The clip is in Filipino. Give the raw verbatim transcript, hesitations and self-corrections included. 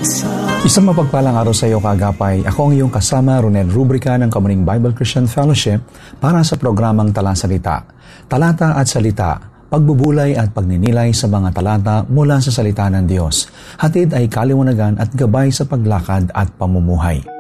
Isang mapagpalang araw sa iyo, kaagapay. Ako ang iyong kasama, Ronel Rubrica ng Kamuning Bible Christian Fellowship para sa programang Talang-Salita. Talata at Salita, pagbubulay at pagninilay sa mga talata mula sa salita ng Diyos. Hatid ay kaliwanagan at gabay sa paglakad at pamumuhay.